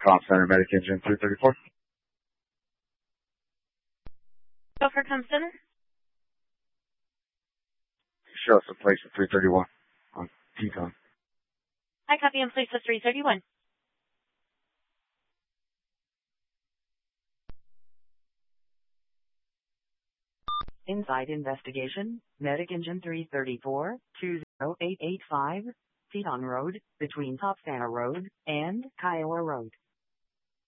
Comm Center, Medic Engine 334. Go for Comm Center. Show us a place at 331 on T-Con. I copy in place of 331. Inside investigation, Medic Engine 334, 20885, Teton Road, between Top Santa Road and Kiowa Road.